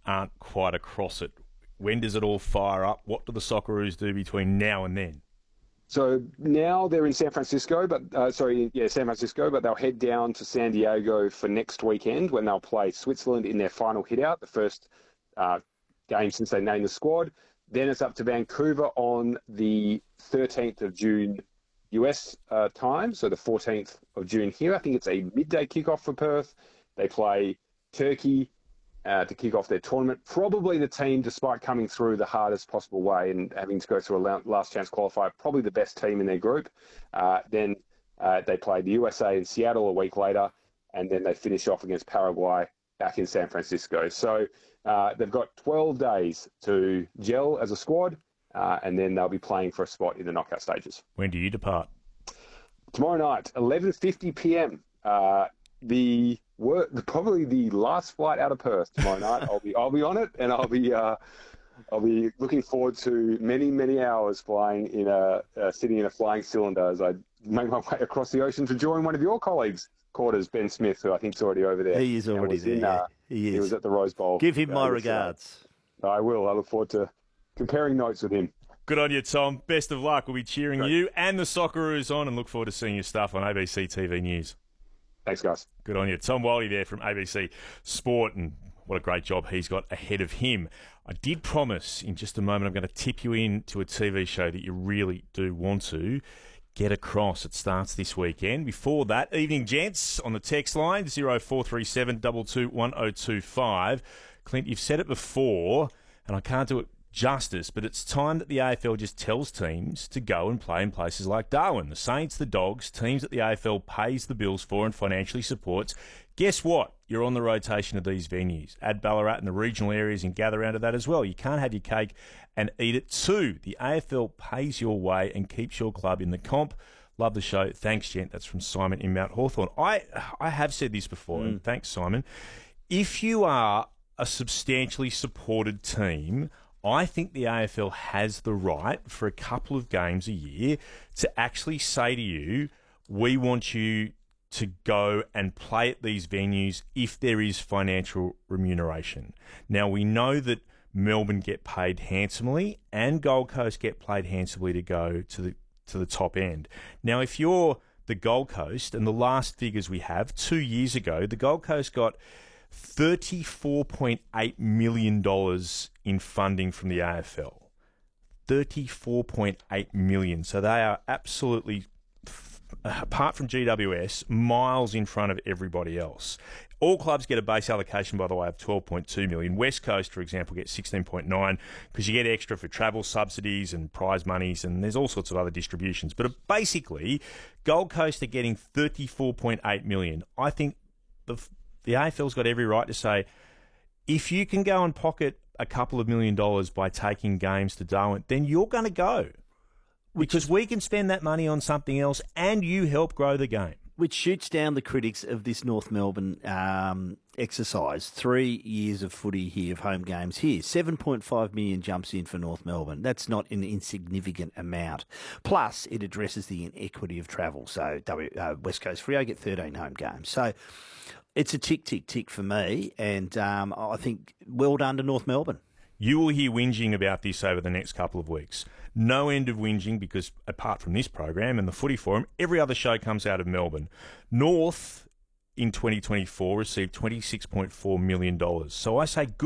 aren't quite across it. When does it all fire up? What do the Socceroos do between now and then? So now they're in San Francisco, San Francisco, but they'll head down to San Diego for next weekend when they'll play Switzerland in their final hit-out, the first game since they named the squad. Then it's up to Vancouver on the 13th of June US time, so the 14th of June here. I think it's a midday kickoff for Perth. They play Turkey to kick off their tournament. Probably the team, despite coming through the hardest possible way and having to go through a last chance qualifier, probably the best team in their group. Then they play the USA in Seattle a week later, and then they finish off against Paraguay back in San Francisco. So they've got 12 days to gel as a squad, and then they'll be playing for a spot in the knockout stages. When do you depart? Tomorrow night, 11:50 p.m. Probably the last flight out of Perth tomorrow night. I'll be on it, and I'll be looking forward to many hours flying sitting in a flying cylinder as I make my way across the ocean to join one of your colleagues' quarters, Ben Smith, who I think is already over there. He is already there. He was at the Rose Bowl. Give him my regards. I will. I look forward to comparing notes with him. Good on you, Tom. Best of luck. We'll be cheering you and the Socceroos on, and look forward to seeing your stuff on ABC TV News. Thanks, guys. Good on you. Tom Wiley there from ABC Sport, and what a great job he's got ahead of him. I did promise in just a moment I'm going to tip you in to a TV show that you really do want to get across. It starts this weekend. Before that, evening gents on the text line, 0437 22 1025. Clint, you've said it before, and I can't do it justice, but it's time that the AFL just tells teams to go and play in places like Darwin. The Saints, the Dogs, teams that the AFL pays the bills for and financially supports. Guess what? You're on the rotation of these venues. Add Ballarat and the regional areas and gather around to that as well. You can't have your cake and eat it too. The AFL pays your way and keeps your club in the comp. Love the show. Thanks, gent. That's from Simon in Mount Hawthorn. I have said this before, and thanks, Simon. If you are a substantially supported team, I think the AFL has the right for a couple of games a year to actually say to you, we want you to go and play at these venues if there is financial remuneration. Now, we know that Melbourne get paid handsomely and Gold Coast get paid handsomely to go to the top end. Now, if you're the Gold Coast, and the last figures we have, 2 years ago, the Gold Coast got $34.8 million in funding from the AFL. $34.8 million. So they are absolutely, apart from GWS, miles in front of everybody else. All clubs get a base allocation, by the way, of $12.2 million. West Coast, for example, gets $16.9 because you get extra for travel subsidies and prize monies, and there's all sorts of other distributions. But basically, Gold Coast are getting $34.8 million. I think the AFL's got every right to say, if you can go and pocket a couple of $1 million by taking games to Darwin, then you're going to go. Because we can spend that money on something else and you help grow the game. Which shoots down the critics of this North Melbourne exercise. 3 years of footy here, of home games here. 7.5 million jumps in for North Melbourne. That's not an insignificant amount. Plus, it addresses the inequity of travel. So West Coast Freo get 13 home games. So it's a tick for me, and I think well done to North Melbourne. You will hear whinging about this over the next couple of weeks. No end of whinging because, apart from this program and the Footy Forum, every other show comes out of Melbourne. North, in 2024, received $26.4 million. So I say good